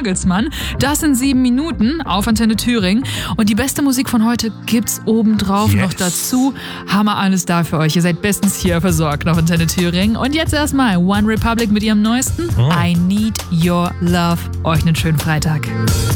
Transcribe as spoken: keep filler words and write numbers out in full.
Nagelsmann. Das sind sieben Minuten auf Antenne Thüringen. Und die beste Musik von heute gibt's obendrauf Yes. noch dazu. Haben wir alles da für euch. Ihr seid bestens hier versorgt auf Antenne Thüringen. Und jetzt erstmal One Republic mit ihrem neuesten Oh. I Need Your Love. Euch einen schönen Freitag.